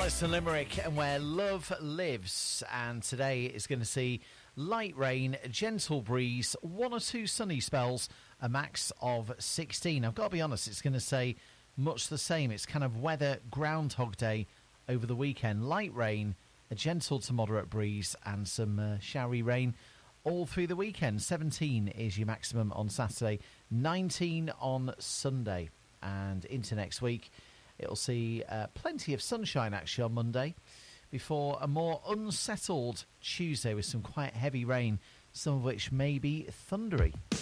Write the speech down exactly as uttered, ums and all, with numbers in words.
Alison Limerick and Where Love Lives. And today is going to see light rain, gentle breeze, one or two sunny spells, a max of sixteen. I've got to be honest, it's going to say much the same. It's kind of weather Groundhog Day over the weekend. Light rain, a gentle to moderate breeze, and some uh, showery rain all through the weekend. seventeen is your maximum on Saturday, nineteen on Sunday, and into next week. It'll see uh, plenty of sunshine actually on Monday before a more unsettled Tuesday with some quite heavy rain, some of which may be thundery.